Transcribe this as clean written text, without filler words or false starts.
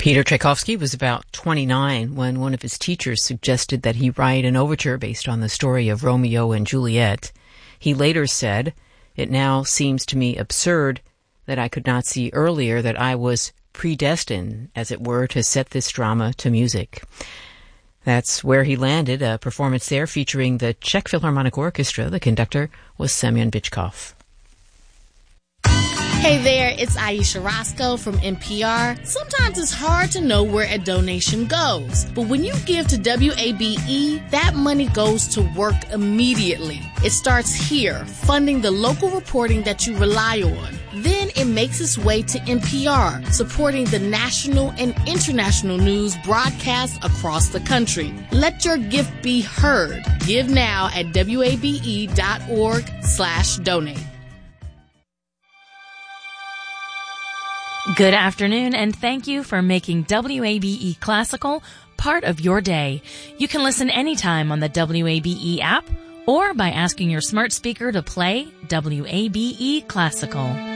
Peter Tchaikovsky was about 29 when one of his teachers suggested that he write an overture based on the story of Romeo and Juliet. He later said, "It now seems to me absurd that I could not see earlier that I was predestined, as it were, to set this drama to music." That's where he landed, a performance there featuring the Czech Philharmonic Orchestra. The conductor was Semyon Bychkov. Hey there, it's Aisha Roscoe from NPR. Sometimes it's hard to know where a donation goes, but when you give to WABE, that money goes to work immediately. It starts here, funding the local reporting that you rely on. Then it makes its way to NPR, supporting the national and international news broadcast across the country. Let your gift be heard. Give now at WABE.org/donate. Good afternoon, and thank you for making WABE Classical part of your day. You can listen anytime on the WABE app or by asking your smart speaker to play WABE Classical.